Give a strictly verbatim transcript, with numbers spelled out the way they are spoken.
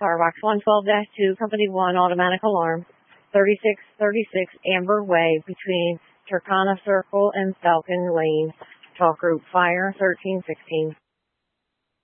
Firebox one twelve dash two, Company one, automatic alarm, thirty-six thirty-six Amber Way between Turkana Circle and Falcon Lane. Talk group fire thirteen sixteen.